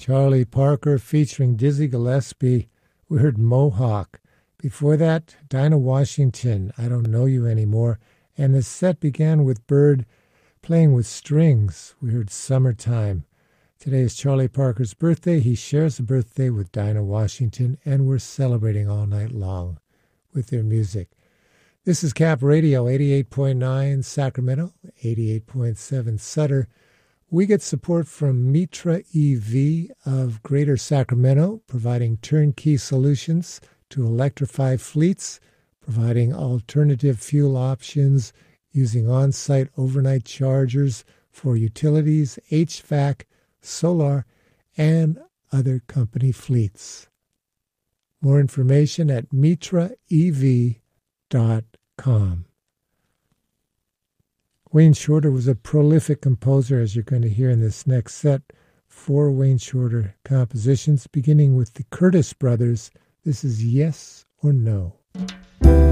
Charlie Parker featuring Dizzy Gillespie. We heard Mohawk. Before that, Dinah Washington, I Don't Know You Anymore. And the set began with Bird playing with strings. We heard Summertime. Today is Charlie Parker's birthday. He shares a birthday with Dinah Washington, and we're celebrating all night long with their music. This is Cap Radio, 88.9 Sacramento, 88.7 Sutter. We get support from Mitra EV of Greater Sacramento, providing turnkey solutions to electrify fleets, providing alternative fuel options using on-site overnight chargers for utilities, HVAC, solar, and other company fleets. More information at mitraev.com. Wayne Shorter was a prolific composer, as you're going to hear in this next set. 4 Wayne Shorter compositions, beginning with the Curtis Brothers. This is Yes or No.